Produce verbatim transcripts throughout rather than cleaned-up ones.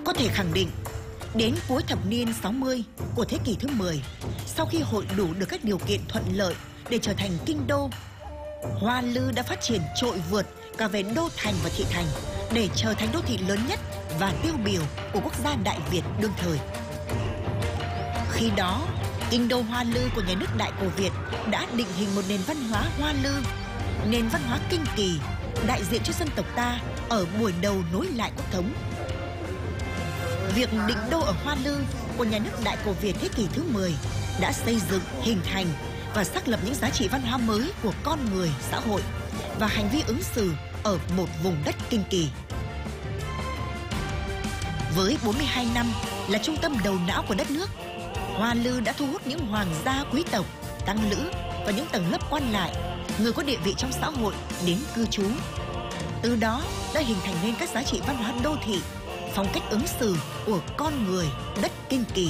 Có thể khẳng định, đến cuối thập niên sáu mươi của thế kỷ thứ mười, sau khi hội đủ được các điều kiện thuận lợi để trở thành kinh đô, Hoa Lư đã phát triển trội vượt cả về đô thành và thị thành để trở thành đô thị lớn nhất và tiêu biểu của quốc gia Đại Việt đương thời. Khi đó, kinh đô Hoa Lư của nhà nước Đại Cổ Việt đã định hình một nền văn hóa Hoa Lư, nền văn hóa kinh kỳ, đại diện cho dân tộc ta ở buổi đầu nối lại quốc thống. Việc định đô ở Hoa Lư của nhà nước Đại Cổ Việt thế kỷ thứ mười đã xây dựng, hình thành và xác lập những giá trị văn hóa mới của con người, xã hội và hành vi ứng xử ở một vùng đất kinh kỳ. Với bốn mươi hai năm là trung tâm đầu não của đất nước, Hoa Lư đã thu hút những hoàng gia quý tộc, tăng lữ và những tầng lớp quan lại, người có địa vị trong xã hội đến cư trú. Từ đó đã hình thành nên các giá trị văn hóa đô thị, phong cách ứng xử của con người đất kinh kỳ.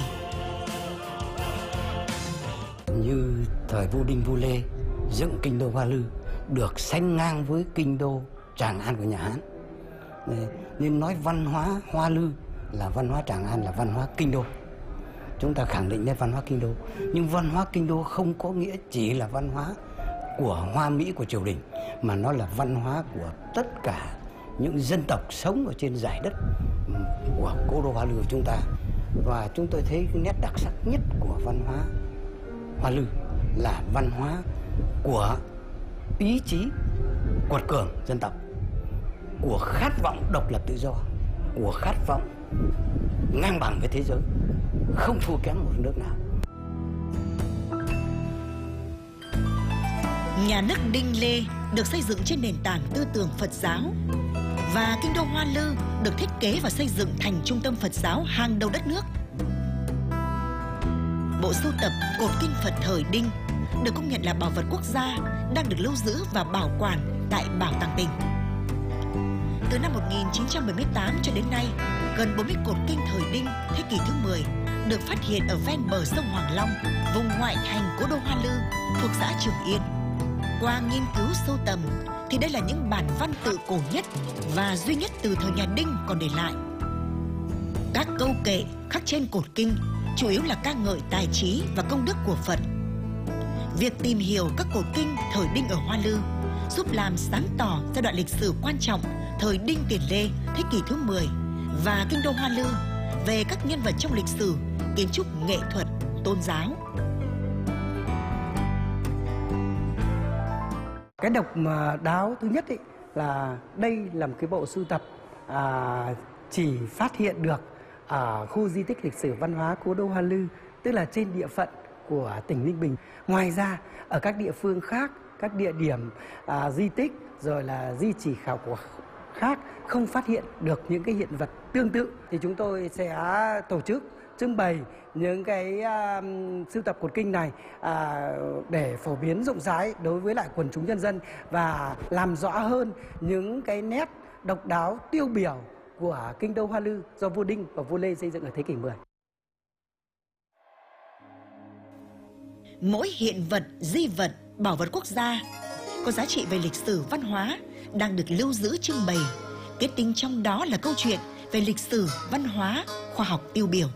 Như thời vua Đinh Vua Lê dựng kinh đô Hoa Lư được sánh ngang với kinh đô Tràng An của nhà Hán, nên nói văn hóa Hoa Lư là văn hóa Tràng An, là văn hóa kinh đô. Chúng ta khẳng định lên văn hóa kinh đô, nhưng văn hóa kinh đô không có nghĩa chỉ là văn hóa của Hoa Mỹ, của triều đình, mà nó là văn hóa của tất cả những dân tộc sống ở trên dải đất của cố đô Hoa Lư của chúng ta. Và chúng tôi thấy cái nét đặc sắc nhất của văn hóa Hoa Lư là văn hóa của ý chí quật cường dân tộc, của khát vọng độc lập tự do, của khát vọng ngang bằng với thế giới, không thua kém một nước nào. Nhà nước Đinh Lê được xây dựng trên nền tảng tư tưởng Phật giáo, và kinh đô Hoa Lư được thiết kế và xây dựng thành trung tâm Phật giáo hàng đầu đất nước. Bộ sưu tập cột kinh Phật thời Đinh được công nhận là bảo vật quốc gia, đang được lưu giữ và bảo quản tại Bảo tàng tỉnh. Từ năm một nghìn chín trăm bảy mươi tám cho đến nay, gần bốn mươi cột kinh thời Đinh thế kỷ thứ mười được phát hiện ở ven bờ sông Hoàng Long, vùng ngoại thành cố đô Hoa Lư thuộc xã Trường Yên. Qua nghiên cứu sưu tầm thì đây là những bản văn tự cổ nhất và duy nhất từ thời nhà Đinh còn để lại. Các câu kệ khắc trên cột kinh chủ yếu là ca ngợi tài trí và công đức của Phật. Việc tìm hiểu các cột kinh thời Đinh ở Hoa Lư giúp làm sáng tỏ giai đoạn lịch sử quan trọng thời Đinh Tiền Lê thế kỷ thứ mười và kinh đô Hoa Lư, về các nhân vật trong lịch sử, kiến trúc, nghệ thuật, tôn giáo. Cái độc đáo thứ nhất ý, là đây là một cái bộ sưu tập à, chỉ phát hiện được ở khu di tích lịch sử văn hóa cố đô Hoa Lư, tức là trên địa phận của tỉnh Ninh Bình. Ngoài ra ở các địa phương khác, các địa điểm à, di tích rồi là di chỉ khảo cổ khác không phát hiện được những cái hiện vật tương tự, thì chúng tôi sẽ tổ chức trưng bày những cái uh, sưu tập cột kinh này uh, để phổ biến rộng rãi đối với lại quần chúng nhân dân và làm rõ hơn những cái nét độc đáo tiêu biểu của kinh đô Hoa Lư do vua Đinh và vua Lê xây dựng ở thế kỷ mười. Mỗi hiện vật, di vật, bảo vật quốc gia có giá trị về lịch sử văn hóa đang được lưu giữ trưng bày, kết tinh trong đó là câu chuyện về lịch sử, văn hóa, khoa học tiêu biểu.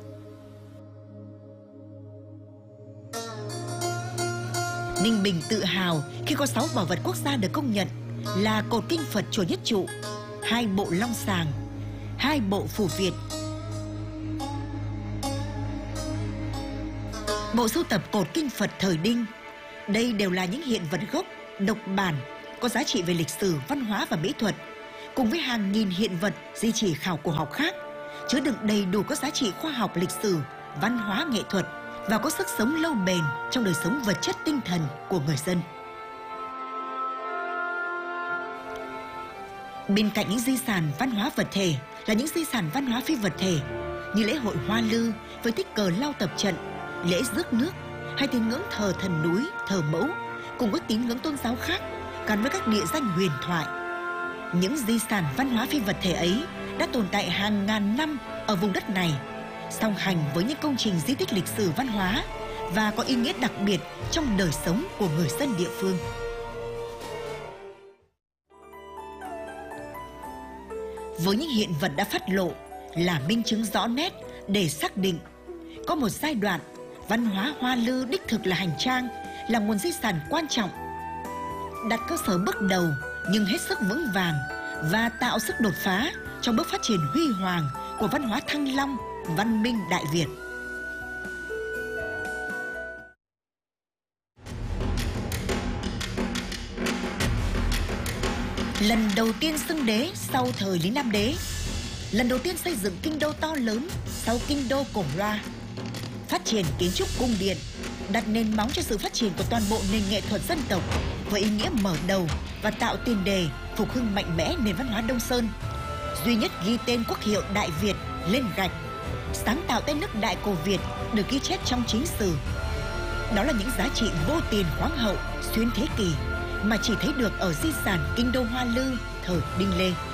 Ninh Bình tự hào khi có sáu bảo vật quốc gia được công nhận là cột kinh Phật chùa Nhất Trụ, hai bộ long sàng, hai bộ phủ Việt, bộ sưu tập cột kinh Phật thời Đinh. Đây đều là những hiện vật gốc, độc bản, có giá trị về lịch sử, văn hóa và mỹ thuật, cùng với hàng nghìn hiện vật di chỉ khảo cổ học khác, chứa đựng đầy đủ các giá trị khoa học, lịch sử, văn hóa, nghệ thuật và có sức sống lâu bền trong đời sống vật chất tinh thần của người dân. Bên cạnh những di sản văn hóa vật thể là những di sản văn hóa phi vật thể như lễ hội Hoa Lư với tích cờ lao tập trận, lễ rước nước hay tín ngưỡng thờ thần núi, thờ mẫu, cùng các tín ngưỡng tôn giáo khác gắn với các địa danh huyền thoại. Những di sản văn hóa phi vật thể ấy đã tồn tại hàng ngàn năm ở vùng đất này, song hành với những công trình di tích lịch sử văn hóa và có ý nghĩa đặc biệt trong đời sống của người dân địa phương. Với những hiện vật đã phát lộ là minh chứng rõ nét để xác định có một giai đoạn văn hóa Hoa Lư đích thực là hành trang, là nguồn di sản quan trọng, đặt cơ sở bước đầu nhưng hết sức vững vàng và tạo sức đột phá trong bước phát triển huy hoàng của văn hóa Thăng Long, văn minh Đại Việt. Lần đầu tiên xưng đế sau thời Lý Nam Đế, lần đầu tiên xây dựng kinh đô to lớn sau kinh đô Cổ Loa, phát triển kiến trúc cung điện, đặt nền móng cho sự phát triển của toàn bộ nền nghệ thuật dân tộc với ý nghĩa mở đầu và tạo tiền đề phục hưng mạnh mẽ nền văn hóa Đông Sơn, duy nhất ghi tên quốc hiệu Đại Việt lên gạch, sáng tạo tên nước Đại Cổ Việt được ghi chép trong chính sử. Đó là những giá trị vô tiền khoáng hậu xuyên thế kỷ mà chỉ thấy được ở di sản kinh đô Hoa Lư thời Đinh Lê.